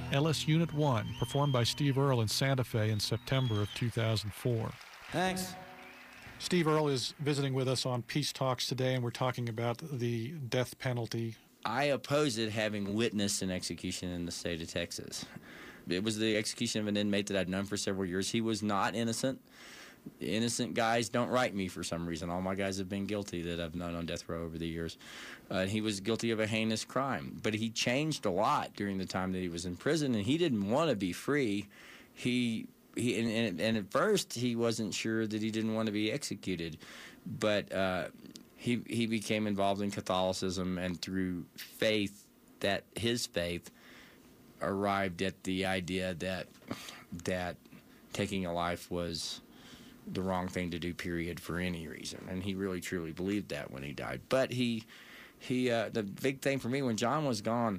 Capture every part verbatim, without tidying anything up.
Ellis Unit one, performed by Steve Earle in Santa Fe in September of two thousand four. Thanks. Steve Earle is visiting with us on Peace Talks today, and we're talking about the death penalty. I oppose it, having witnessed an execution in the state of Texas. It was the execution of an inmate that I'd known for several years. He was not innocent. Innocent guys don't write me for some reason. All my guys have been guilty that I've known on death row over the years. Uh, he was guilty of a heinous crime. But he changed a lot during the time that he was in prison, and he didn't want to be free. He, he and, and, and at first he wasn't sure that he didn't want to be executed. But uh, he, he became involved in Catholicism, and through faith, that his faith arrived at the idea that that taking a life was the wrong thing to do, period, for any reason. And he really truly believed that when he died. But he he uh, the big thing for me, when John was gone,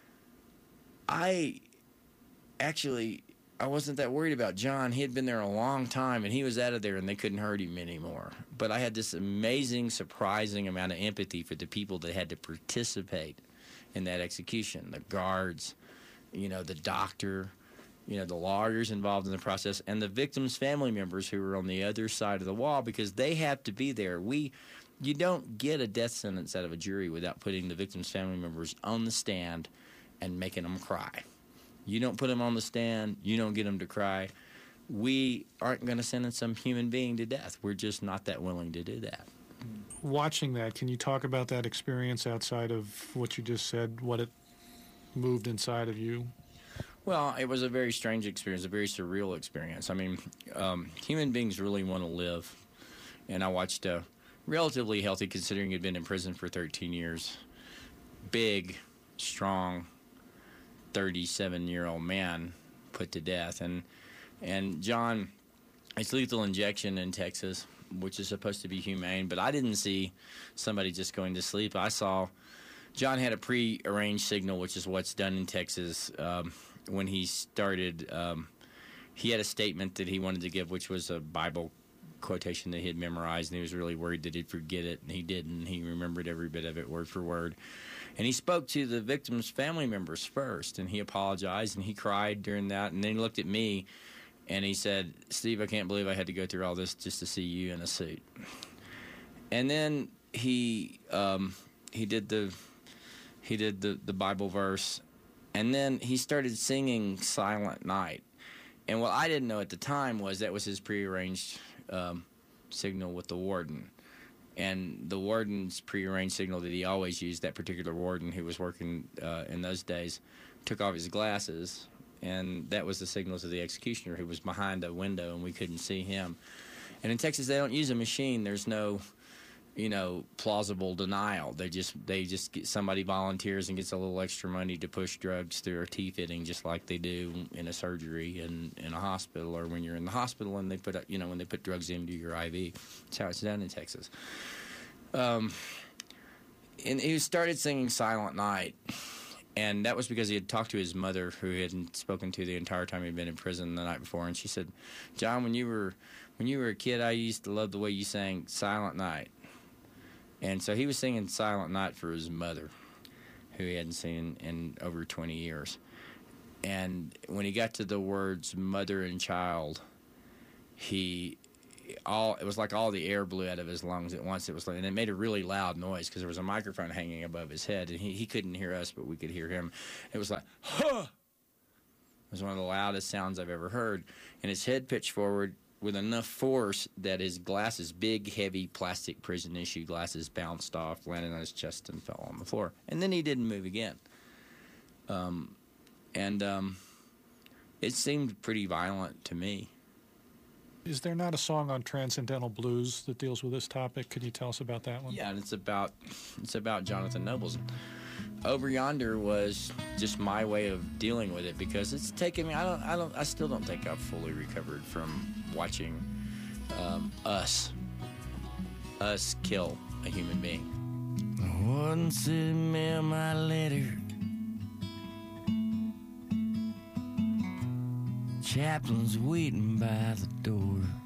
I actually I wasn't that worried about John. He had been there a long time, and he was out of there, and they couldn't hurt him anymore. But I had this amazing, surprising amount of empathy for the people that had to participate in that execution, the guards, you know, the doctor, you know, the lawyers involved in the process, and the victims' family members who were on the other side of the wall, because they have to be there. We, you don't get a death sentence out of a jury without putting the victims' family members on the stand and making them cry. You don't put them on the stand, you don't get them to cry. We aren't going to sentence some human being to death. We're just not that willing to do that. Watching that, can you talk about that experience outside of what you just said, what it moved inside of you? Well, it was a very strange experience, a very surreal experience. I mean, um, human beings really want to live. And I watched a relatively healthy, considering he'd been in prison for thirteen years, big, strong, thirty-seven-year-old man put to death. And, and John, it's lethal injection in Texas, which is supposed to be humane. But I didn't see somebody just going to sleep. I saw John had a pre-arranged signal, which is what's done in Texas. Um, when he started, um, he had a statement that he wanted to give, which was a Bible quotation that he had memorized, and he was really worried that he'd forget it, and he didn't. He remembered every bit of it, word for word. And he spoke to the victims' family members first, and he apologized, and he cried during that, and then he looked at me, and he said, "Steve, I can't believe I had to go through all this just to see you in a suit." And then he um, he did the he did the, the Bible verse, and then he started singing Silent Night. And what I didn't know at the time was that was his prearranged um, signal with the warden. And the warden's prearranged signal that he always used, that particular warden who was working uh, in those days, took off his glasses, and that was the signal to the executioner, who was behind a window and we couldn't see him. And in Texas, they don't use a machine. There's no, you know, plausible denial. They just they just get somebody volunteers and gets a little extra money to push drugs through a T-fitting, just like they do in a surgery and in a hospital, or when you're in the hospital and they put, you know, when they put drugs into your I V. That's how it's done in Texas. Um, and he started singing Silent Night, and that was because he had talked to his mother, who he hadn't spoken to the entire time he'd been in prison the night before, and she said, "John, when you were when you were a kid, I used to love the way you sang Silent Night." And so he was singing Silent Night for his mother, who he hadn't seen in over twenty years. And when he got to the words mother and child, he all it was like all the air blew out of his lungs at once. It was like, and it made a really loud noise because there was a microphone hanging above his head, and he, he couldn't hear us, but we could hear him. It was like, huh! It was one of the loudest sounds I've ever heard. And his head pitched forward with enough force that his glasses, big, heavy, plastic prison-issue glasses, bounced off, landed on his chest, and fell on the floor. And then he didn't move again. Um, and um, it seemed pretty violent to me. Is there not a song on Transcendental Blues that deals with this topic? Could you tell us about that one? Yeah, and it's about it's about Jonathan Nobles. Over Yonder was just my way of dealing with it, because it's taken me. I don't. I don't. I still don't think I've fully recovered from watching um, us us kill a human being. Once it mail my letter, chaplain's waiting by the door.